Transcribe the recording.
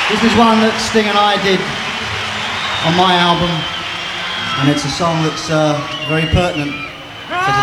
This is one that Sting and I did on my album, and it's a song that's very pertinent